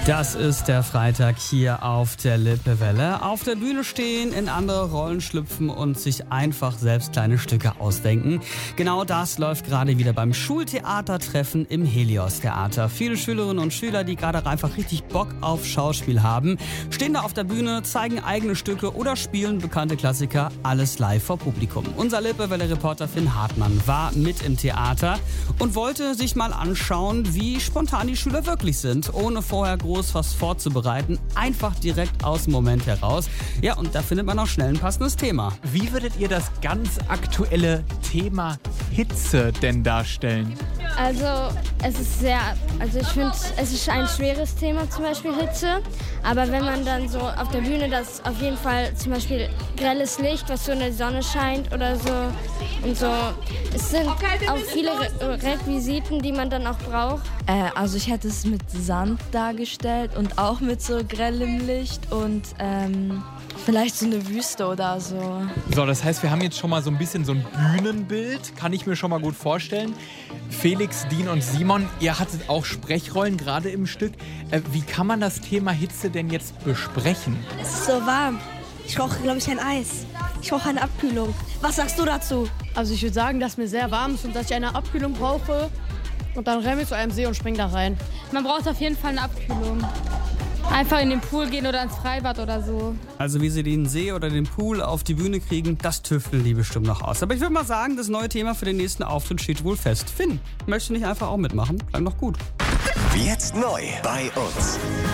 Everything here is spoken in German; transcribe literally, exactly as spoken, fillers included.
Das ist der Freitag hier auf der Lippewelle. Auf der Bühne stehen, in andere Rollen schlüpfen und sich einfach selbst kleine Stücke ausdenken. Genau das läuft gerade wieder beim Schultheatertreffen im Helios-Theater. Viele Schülerinnen und Schüler, die gerade einfach richtig Bock auf Schauspiel haben, stehen da auf der Bühne, zeigen eigene Stücke oder spielen bekannte Klassiker, alles live vor Publikum. Unser Lippewelle-Reporter Finn Hartmann war mit im Theater und wollte sich mal anschauen, wie spontan die Schüler wirklich sind, ohne vorher groß was vorzubereiten, einfach direkt aus dem Moment heraus. Ja, und da findet man auch schnell ein passendes Thema. Wie würdet ihr das ganz aktuelle Thema Hitze denn darstellen? Also es ist sehr, also ich finde, es ist ein schweres Thema, zum Beispiel Hitze. Aber wenn man dann so auf der Bühne, das auf jeden Fall zum Beispiel grelles Licht, was so in der Sonne scheint oder so und so. Es sind auch viele Re- Requisiten, die man dann auch braucht. Äh, also ich hätte es mit Sand dargestellt und auch mit so grellem Licht und ähm, vielleicht so eine Wüste oder so. So, das heißt, wir haben jetzt schon mal so ein bisschen so ein Bühnenbild, kann ich mir schon mal gut vorstellen. Felix, Dean und Simon, ihr hattet auch Sprechrollen gerade im Stück. Äh, wie kann man das Thema Hitze denn jetzt besprechen? Es ist so warm. Ich brauche, glaube ich, ein Eis. Ich brauche eine Abkühlung. Was sagst du dazu? Also ich würde sagen, dass mir sehr warm ist und dass ich eine Abkühlung brauche. Und dann renne ich zu einem See und springe da rein. Man braucht auf jeden Fall eine Abkühlung. Einfach in den Pool gehen oder ins Freibad oder so. Also wie sie den See oder den Pool auf die Bühne kriegen, das tüfteln die bestimmt noch aus. Aber ich würde mal sagen, das neue Thema für den nächsten Auftritt steht wohl fest. Finn, möchtest du nicht einfach auch mitmachen? Klang doch gut. Jetzt neu bei uns.